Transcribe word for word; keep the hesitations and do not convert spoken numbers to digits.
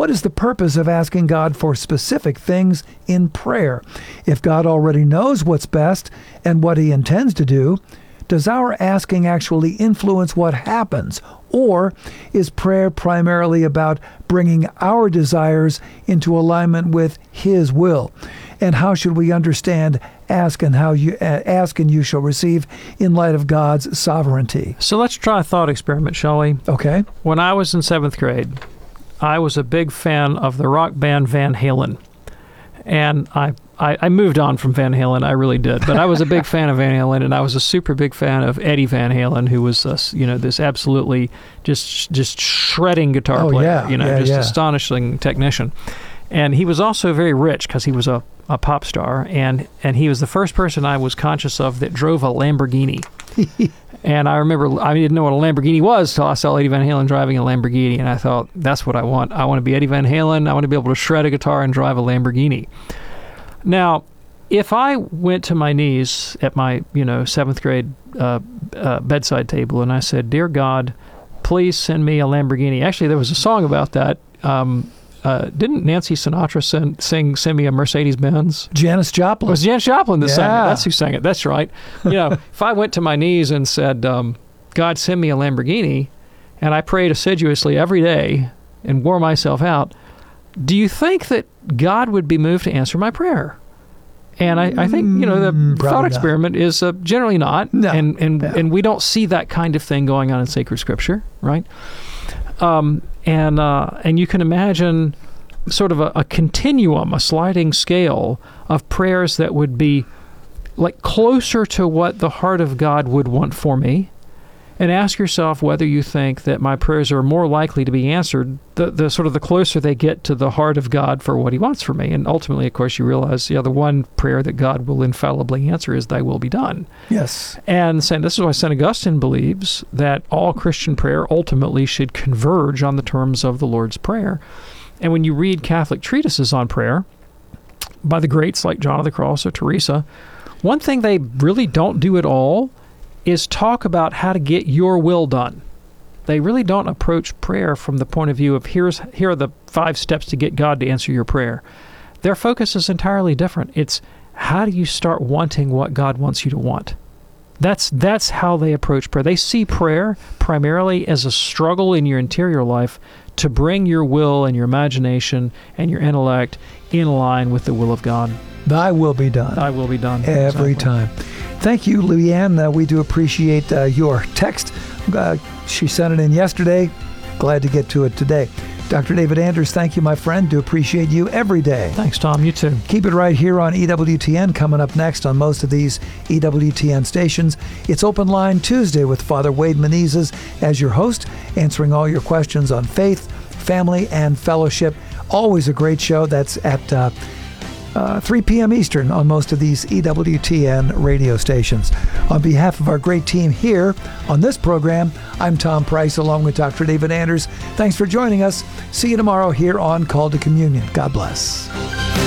What is the purpose of asking God for specific things in prayer? If God already knows what's best and what he intends to do, does our asking actually influence what happens? Or is prayer primarily about bringing our desires into alignment with his will? And how should we understand ask and how you uh, ask and you shall receive in light of God's sovereignty? So let's try a thought experiment, shall we? Okay. When I was in seventh grade, I was a big fan of the rock band Van Halen. And I, I, I moved on from Van Halen, I really did. But I was a big fan of Van Halen, and I was a super big fan of Eddie Van Halen, who was this, you know, this absolutely just just shredding guitar Oh, player, yeah, you know, yeah, just yeah. astonishing technician. And he was also very rich because he was a, a pop star, and, and he was the first person I was conscious of that drove a Lamborghini. And I remember I didn't know what a Lamborghini was until I saw Eddie Van Halen driving a Lamborghini, and I thought, that's what I want. I want to be Eddie Van Halen. I want to be able to shred a guitar and drive a Lamborghini. Now, if I went to my knees at my, you know, seventh grade uh, uh, bedside table and I said, "Dear God, please send me a Lamborghini." Actually, there was a song about that. Um, uh, didn't Nancy Sinatra send, sing "Send Me a Mercedes-Benz"? Janis Joplin. It was Janis Joplin that sang Yeah. it. That's who sang it. That's right. You know, if I went to my knees and said, um, "God, send me a Lamborghini," and I prayed assiduously every day and wore myself out, do you think that God would be moved to answer my prayer? And I, I think, you know, the Mm, probably thought not. experiment is uh, generally not. No. And and, Yeah. and we don't see that kind of thing going on in sacred scripture, right? Um, and uh, and you can imagine sort of a, a continuum, a sliding scale of prayers that would be like closer to what the heart of God would want for me. And ask yourself whether you think that my prayers are more likely to be answered the, the sort of the closer they get to the heart of God for what he wants for me. And ultimately, of course, you realize the other one prayer that God will infallibly answer is, "Thy will be done." Yes. And Saint, this is why Saint Augustine believes that all Christian prayer ultimately should converge on the terms of the Lord's Prayer. And when you read Catholic treatises on prayer by the greats like John of the Cross or Teresa, one thing they really don't do at all is talk about how to get your will done. They really don't approach prayer from the point of view of here's here are the five steps to get God to answer your prayer. Their focus is entirely different. It's how do you start wanting what God wants you to want? That's that's how they approach prayer. They see prayer primarily as a struggle in your interior life to bring your will and your imagination and your intellect in line with the will of God. Thy will be done. Thy will be done. Every Exactly. time. Thank you, Leanne. Uh, we do appreciate uh, your text. Uh, she sent it in yesterday. Glad to get to it today. Doctor David Anders, thank you, my friend. Do appreciate you every day. Thanks, Tom. You too. Keep it right here on E W T N. Coming up next on most of these E W T N stations, it's Open Line Tuesday with Father Wade Menezes as your host, answering all your questions on faith, family, and fellowship. Always a great show. That's at uh, uh, three p.m. Eastern on most of these E W T N radio stations. On behalf of our great team here on this program, I'm Tom Price along with Doctor David Anders. Thanks for joining us. See you tomorrow here on Call to Communion. God bless.